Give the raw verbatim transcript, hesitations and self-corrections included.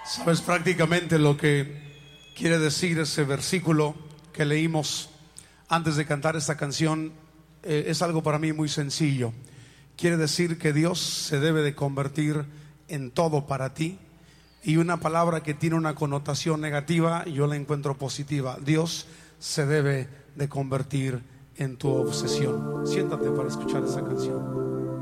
Sabes prácticamente lo que quiere decir ese versículo que leímos antes de cantar esta canción. Eh, es algo para mí muy sencillo. Quiere decir que Dios se debe de convertir en todo para ti. Y una palabra que tiene una connotación negativa, yo la encuentro positiva. Dios se debe de convertir en tu obsesión. Siéntate para escuchar esa canción.